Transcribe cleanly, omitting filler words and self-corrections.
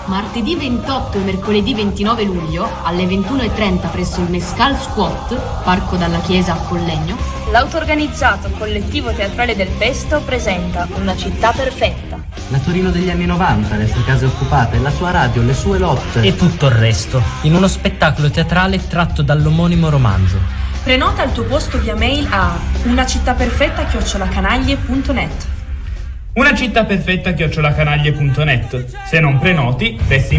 Martedì 28 e mercoledì 29 luglio alle 21:30 presso il Mescal Squat, Parco dalla Chiesa a Collegno, l'auto-organizzato collettivo teatrale del Pesto presenta Una città perfetta. La Torino degli anni 90, le sue case occupate, la sua radio, le sue lotte e tutto il resto, in uno spettacolo teatrale tratto dall'omonimo romanzo. Prenota il tuo posto via mail a unacittaperfetta@canaglie.net. Una città perfetta @canaglie.net. Se non prenoti, resti